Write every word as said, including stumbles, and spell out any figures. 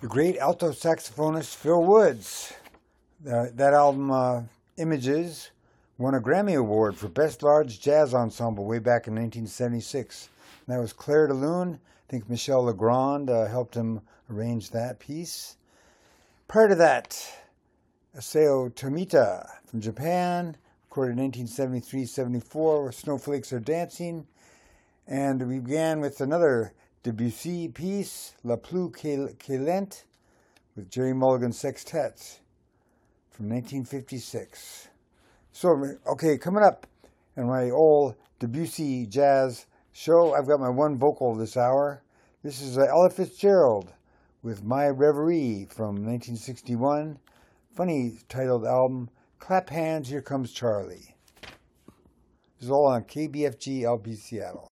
the great alto saxophonist Phil Woods. Uh, that album, uh, Images, won a Grammy Award for Best Large Jazz Ensemble way back in nineteen seventy-six. And that was Clair de Lune. I think Michel Legrand uh, helped him arrange that piece. Prior to that, Isao Tomita from Japan, recorded in nineteen seventy-three seventy-four, where Snowflakes Are Dancing. And we began with another Debussy piece, La Plus Céleste, with Jerry Mulligan Sextet from nineteen fifty-six. So, okay, coming up in my old Debussy jazz show, I've got my one vocal this hour. This is uh, Ella Fitzgerald with My Reverie from nineteen sixty-one. Funny titled album, Clap Hands, Here Comes Charlie. This is all on K B F G L P Seattle.